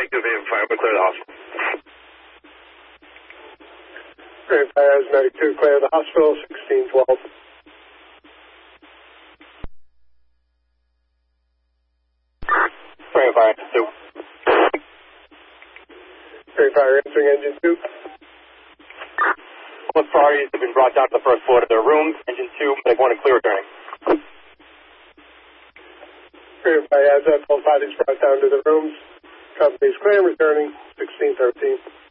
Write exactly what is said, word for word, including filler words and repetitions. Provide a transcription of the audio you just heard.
Active and fire, but clear the hospital. Grand Fire Asthmatic two, clear the hospital, sixteen twelve. Grand Fire two. Grand Fire answering engine two. Both priorities have been brought down to the first floor to their rooms. Engine two, medic one and clear returning. Grand Fire Asthmatic, all pilots brought down to the rooms. Company's clear returning, sixteen thirteen.